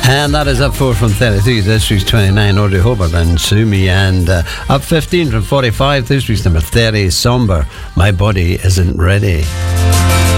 And that is up 4 from 33. This week's 29, Audrey Hobart and Sue Me. And up 15 from 45. This week's number 30, Somber, My Body Isn't Ready.